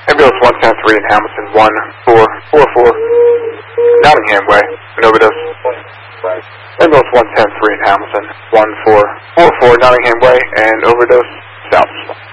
Ambulance 110-3 in Hamilton, 1444 Nottingham Way, an overdose. Ambulance 110-3 in Hamilton, 1444 Nottingham Way, and overdose south.